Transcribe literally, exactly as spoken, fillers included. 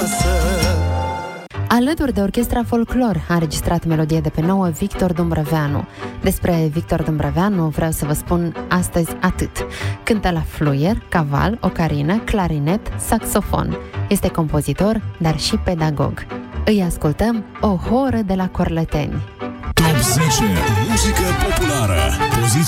acasă. Alături de Orchestra Folklor a înregistrat melodie de pe nouă Victor Dumbrăveanu. Despre Victor Dumbrăveanu vreau să vă spun astăzi atât. Cântă la fluier, caval, ocarină, clarinet, saxofon. Este compozitor, dar și pedagog. Îi ascultăm O horă de la Corleteni. Top zece. Muzică populară. Poziția